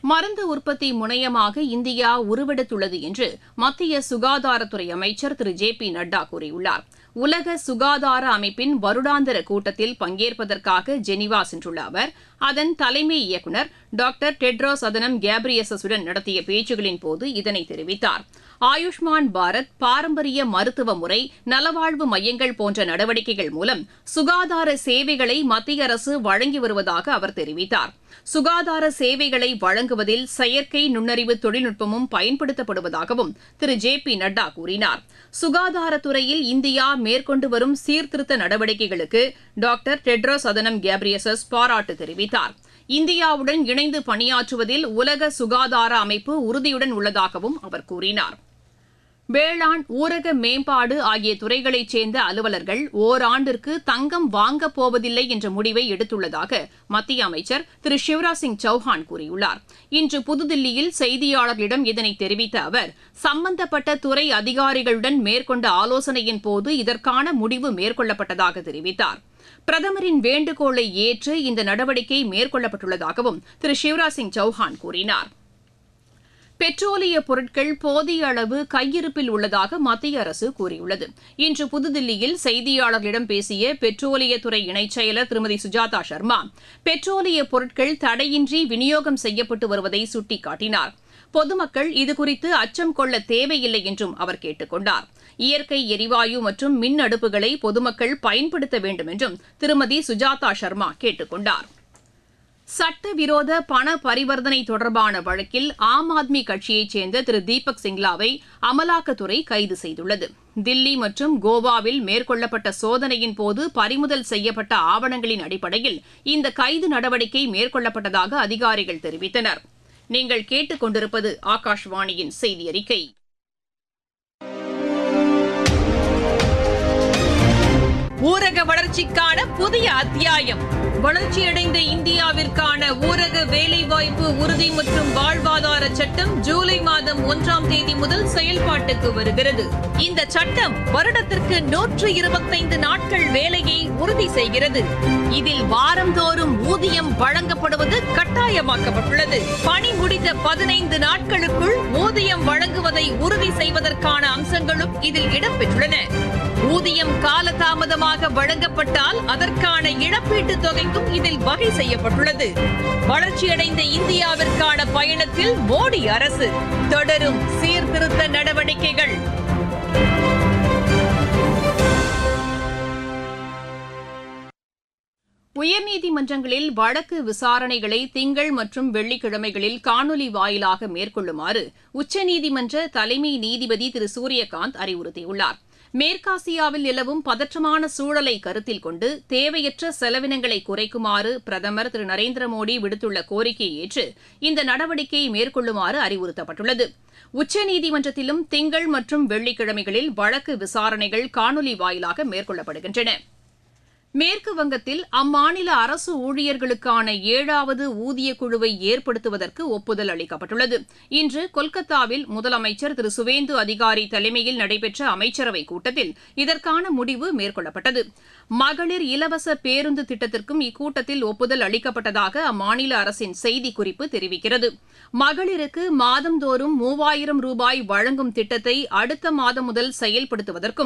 மருந்து உற்பத்தி முனையமாக இந்தியா உருவெடுத்துள்ளது என்று மத்திய சுகாதாரத்துறை அமைச்சர் திரு ஜே பி நட்டா கூறியுள்ளார். உலக சுகாதார அமைப்பின் வருடாந்திர கூட்டத்தில் பங்கேற்பதற்காக ஜெனீவா சென்றுள்ள அவர் அதன் தலைமை இயக்குநர் டாக்டர் டெட்ரோஸ் அதனம் கேப்ரியசஸுடன் நடத்திய பேச்சுகளின் போது இதனை தெரிவித்தார். ஆயுஷ்மான் பாரத், பாரம்பரிய மருத்துவ முறை, நலவாழ்வு மையங்கள் போன்ற நடவடிக்கைகள் மூலம் சுகாதார சேவைகளை மத்திய அரசு வழங்கி வருவதாக அவர் தெரிவித்தார். சுகாதார சேவைகளை வழங்குவதில் செயற்கை நுண்ணறிவு தொழில்நுட்பமும் பயன்படுத்தப்படுவதாகவும் திரு ஜே பி நட்டா கூறினார். சுகாதாரத்துறையில் இந்தியா மேற்கொண்டு வரும் சீர்திருத்த நடவடிக்கைகளுக்கு டாக்டர் டெட்ரோஸ் அதனம் கேப்ரியசஸ் பாராட்டு தெரிவித்தார். இந்தியாவுடன் இணைந்து பணியாற்றுவதில் உலக சுகாதார அமைப்பு உறுதியுடன் உள்ளதாகவும் அவர் கூறினார். வேளாண், ஊரக மேம்பாடு ஆகிய துறைகளைச் சேர்ந்த அலுவலர்கள் ஓராண்டிற்கு தங்கம் வாங்கப் போவதில்லை என்ற முடிவை எடுத்துள்ளதாக மத்திய அமைச்சர் திரு சிவராஜ் சிங் சௌஹான் கூறியுள்ளார். இன்று புதுதில்லியில் செய்தியாளர்களிடம் இதனை தெரிவித்த அவர், சம்பந்தப்பட்ட துறை அதிகாரிகளுடன் மேற்கொண்ட ஆலோசனையின் போது இதற்கான முடிவு மேற்கொள்ளப்பட்டதாக தெரிவித்தார். பிரதமரின் வேண்டுகோளை ஏற்று இந்த நடவடிக்கை மேற்கொள்ளப்பட்டுள்ளதாகவும் திரு சிவராஜ் சிங் சௌஹான் கூறினார். பெட்ரோலிய பொருட்கள் போதிய அளவு கையிருப்பில் உள்ளதாக மத்திய அரசு கூறியுள்ளது. இன்று புதுதில்லியில் செய்தியாளர்களிடம் பேசிய பெட்ரோலியத்துறை இணைச் செயலர் திருமதி சுஜாதா சர்மா, பெட்ரோலிய பொருட்கள் தடையின்றி விநியோகம் செய்யப்பட்டு வருவதை சுட்டிக்காட்டினார். பொதுமக்கள் இதுகுறித்து அச்சம் கொள்ள தேவையில்லை என்றும் அவர் கேட்டுக் கொண்டார். இயற்கை எரிவாயு மற்றும் மின் அடுப்புகளை பொதுமக்கள் பயன்படுத்த வேண்டும் என்றும் திருமதி சுஜாதா சர்மா கேட்டுக் கொண்டார். சட்டவிரோத பண பரிவர்த்தனை தொடர்பான வழக்கில் ஆம் ஆத்மி கட்சியைச் சேர்ந்த திரு தீபக் சிங்லாவை அமலாக்கத்துறை கைது செய்துள்ளது. தில்லி மற்றும் கோவாவில் மேற்கொள்ளப்பட்ட சோதனையின் போது பறிமுதல் செய்யப்பட்ட ஆவணங்களின் அடிப்படையில் இந்த கைது நடவடிக்கை மேற்கொள்ளப்பட்டதாக அதிகாரிகள் தெரிவித்தனர். நீங்கள் கேட்டுக் கொண்டிருப்பது ஆகாஷ்வாணியின் செய்தி அறிக்கை. ஊரக வளர்ச்சிக்கான புதிய அத்தியாயம். வளர்ச்சியடைந்த இந்தியாவிற்கான ஊரக வேலைவாய்ப்பு உறுதி மற்றும் வாழ்வாதார சட்டம் ஜூலை மாதம் 1ஆம் தேதி முதல் செயல்பாட்டுக்கு வருகிறது. இந்த சட்டம் வருடத்திற்கு 125 நாட்கள் வேலையை உறுதி செய்கிறது. இதில் வாரந்தோறும் ஊதியம் வழங்கப்படுவது கட்டாயமாக்கப்பட்டுள்ளது. பணி முடிந்த 15 நாட்களுக்குள் ஊதியம் வழங்குவதை உறுதி செய்வதற்கான அம்சங்களும் இதில் இடம்பெற்றுள்ளன. ஊதியம் காலதாமதமாக வழங்கப்பட்டால் அதற்கான இழப்பீட்டுத் தொகைக்கும் இதில் வகை செய்யப்பட்டுள்ளது. வளர்ச்சியடைந்த இந்தியாவிற்கான பயணத்தில் மோடி அரசு தொடரும் சீர்திருத்த நடவடிக்கைகள். உயர்நீதிமன்றங்களில் வழக்கு விசாரணைகளை திங்கள் மற்றும் வெள்ளிக்கிழமைகளில் காணொலி வாயிலாக மேற்கொள்ளுமாறு உச்சநீதிமன்ற தலைமை நீதிபதி திரு சூரியகாந்த் அறிவுறுத்தியுள்ளார். மேற்காசியாவில் நிலவும் பதற்றமான சூழலை கருத்தில் கொண்டு தேவையற்ற செலவினங்களை குறைக்குமாறு பிரதமர் திரு நரேந்திர மோடி விடுத்துள்ள கோரிக்கையை ஏற்று இந்த நடவடிக்கையை மேற்கொள்ளுமாறு அறிவுறுத்தப்பட்டுள்ளது. உச்சநீதிமன்றத்திலும் திங்கள் மற்றும் வெள்ளிக்கிழமைகளில் வழக்கு விசாரணைகள் காணொலி வாயிலாக மேற்கொள்ளப்படுகின்றன. மேற்கு வங்கத்தில் அம்மாநில அரசு ஊழியர்களுக்கான 7வது ஊதிய குழுவை ஏற்படுத்துவதற்கு ஒப்புதல் அளிக்கப்பட்டுள்ளது. இன்று கொல்கத்தாவில் முதலமைச்சர் திரு சுவேந்து அதிகாரி தலைமையில் நடைபெற்ற அமைச்சரவைக் கூட்டத்தில் இதற்கான முடிவு மேற்கொள்ளப்பட்டது. மகளிர் இலவச பேருந்து திட்டத்திற்கும் இக்கூட்டத்தில் ஒப்புதல் அளிக்கப்பட்டதாக அம்மாநில அரசின் செய்திக்குறிப்பு தெரிவிக்கிறது. மகளிருக்கு மாதந்தோறும் 3000 ரூபாய் வழங்கும் திட்டத்தை அடுத்த மாதம் முதல் செயல்படுத்துவதற்கும்